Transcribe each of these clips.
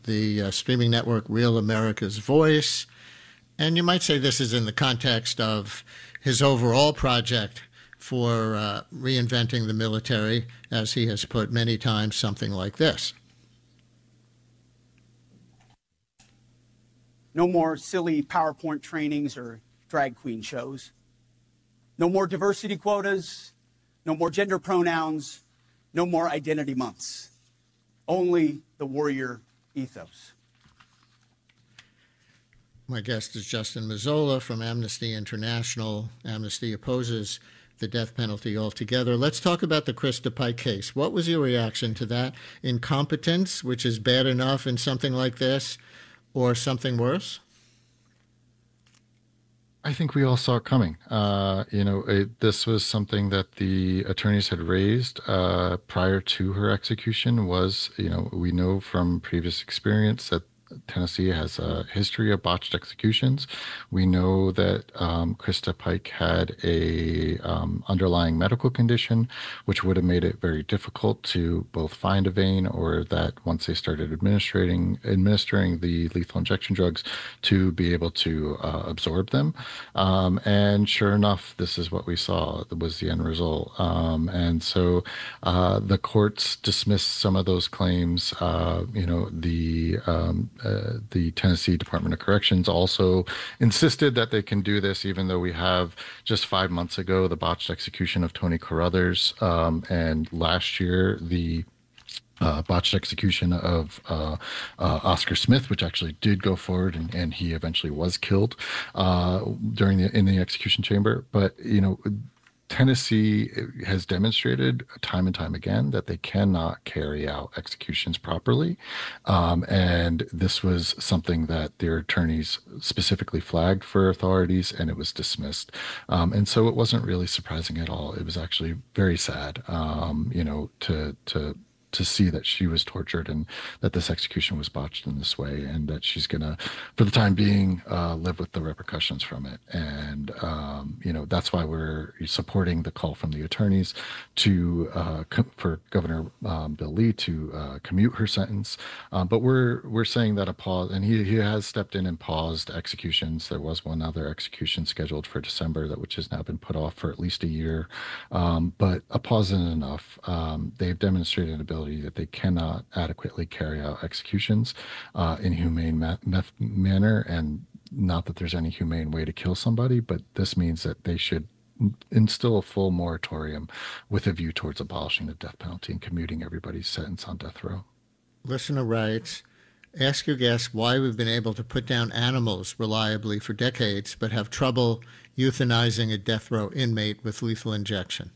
the streaming network Real America's Voice. And you might say this is in the context of his overall project for reinventing the military, as he has put many times, something like this. No more silly PowerPoint trainings or drag queen shows. No more diversity quotas. No more gender pronouns. No more identity months. Only the warrior ethos. My guest is Justin Mazzola from Amnesty International. Amnesty opposes the death penalty altogether. Let's talk about the Krista Pike case. What was your reaction to that? Incompetence, which is bad enough in something like this, or something worse? I think we all saw it coming. This was something that the attorneys had raised prior to her execution. We know from previous experience that Tennessee has a history of botched executions. We know that Krista Pike had a underlying medical condition, which would have made it very difficult to both find a vein, or that once they started administering the lethal injection drugs, to be able to absorb them. And sure enough, this is what we saw. That was the end result. And so the courts dismissed some of those claims. The Tennessee Department of Corrections also insisted that they can do this, even though we have just 5 months ago the botched execution of Tony Carruthers, and last year the botched execution of Oscar Smith, which actually did go forward, and he eventually was killed in the execution chamber. But Tennessee has demonstrated time and time again that they cannot carry out executions properly. And this was something that their attorneys specifically flagged for authorities, and it was dismissed. And so it wasn't really surprising at all. It was actually very sad, to see that she was tortured and that this execution was botched in this way, and that she's going to, for the time being, live with the repercussions from it. And, that's why we're supporting the call from the attorneys for Governor Bill Lee to commute her sentence. But we're saying that a pause, and he has stepped in and paused executions. There was one other execution scheduled for December, which has now been put off for at least a year. But a pause isn't enough. They've demonstrated an ability that they cannot adequately carry out executions in a humane manner, and not that there's any humane way to kill somebody, but this means that they should instill a full moratorium with a view towards abolishing the death penalty and commuting everybody's sentence on death row. Listener writes, ask your guest why we've been able to put down animals reliably for decades but have trouble euthanizing a death row inmate with lethal injection.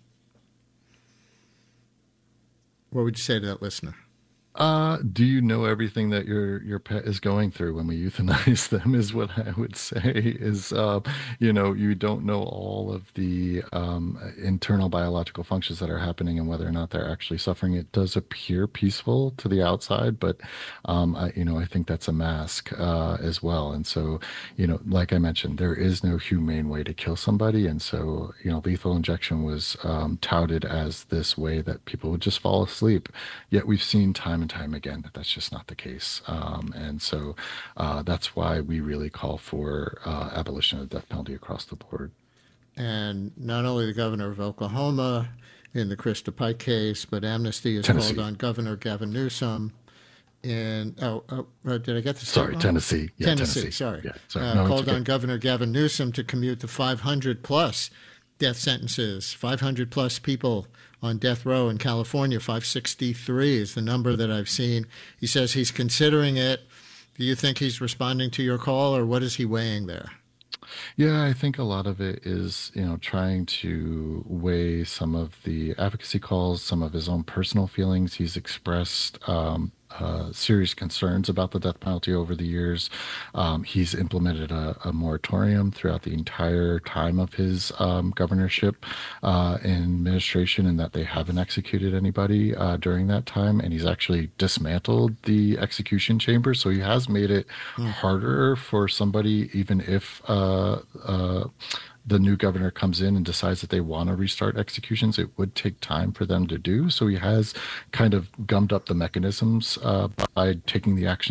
What would you say to that listener? Do you know everything that your pet is going through when we euthanize them, is what I would say. Is you don't know all of the internal biological functions that are happening and whether or not they're actually suffering. It does appear peaceful to the outside, but I think that's a mask as well. And so, like I mentioned, there is no humane way to kill somebody, and so lethal injection was touted as this way that people would just fall asleep. Yet we've seen time and time again that that's just not the case. And so that's why we really call for abolition of the death penalty across the board. And not only the governor of Oklahoma in the Krista Pike case, but Amnesty has Tennessee. called on Governor Gavin Newsom did I get this? Sorry, wrong? Tennessee. Yeah, Tennessee, sorry. Yeah, sorry. No, called okay. on Governor Gavin Newsom to commute the 500 plus death sentences, 500 plus people on death row in California. 563 is the number that I've seen. He says he's considering it. Do you think he's responding to your call, or what is he weighing there? Yeah, I think a lot of it is, trying to weigh some of the advocacy calls, some of his own personal feelings. He's expressed serious concerns about the death penalty over the years. He's implemented a moratorium throughout the entire time of his governorship and administration, and that they haven't executed anybody during that time. And he's actually dismantled the execution chamber. So he has made it harder for somebody, even if the new governor comes in and decides that they want to restart executions, it would take time for them to do. So he has kind of gummed up the mechanisms by taking the action